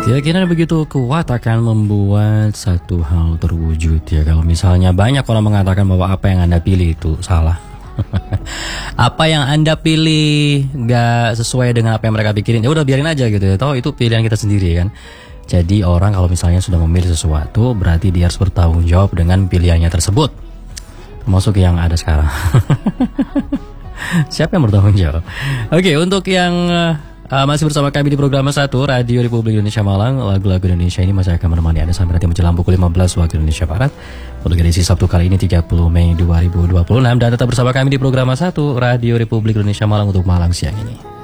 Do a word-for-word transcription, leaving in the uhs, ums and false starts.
Keyakinan begitu kuat akan membuat satu hal terwujud ya. Kalau misalnya banyak orang mengatakan bahwa apa yang Anda pilih itu salah. Apa yang Anda pilih gak sesuai dengan apa yang mereka pikirin, ya udah biarin aja gitu ya. Tahu itu pilihan kita sendiri kan. Jadi orang kalau misalnya sudah memilih sesuatu, berarti dia harus bertanggung jawab dengan pilihannya tersebut. Termasuk yang ada sekarang. Siapa yang bertanggung jawab? Oke, untuk yang uh, masih bersama kami di program satu Radio Republik Indonesia Malang, lagu-lagu Indonesia ini masih akan menemani Anda sampai nanti menjelang pukul lima belas waktu Indonesia Barat. Untuk edisi Sabtu kali ini tiga puluh Mei dua ribu dua puluh enam, dan tetap bersama kami di program satu Radio Republik Indonesia Malang untuk malam siang ini.